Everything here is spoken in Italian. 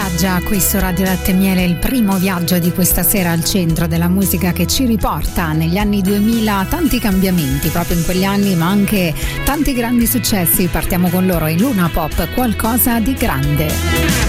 viaggia qui su Radio Latte e Miele, il primo viaggio di questa sera al centro della musica che ci riporta negli anni 2000, tanti cambiamenti proprio in quegli anni, ma anche tanti grandi successi. Partiamo con loro, in Luna Pop, qualcosa di grande.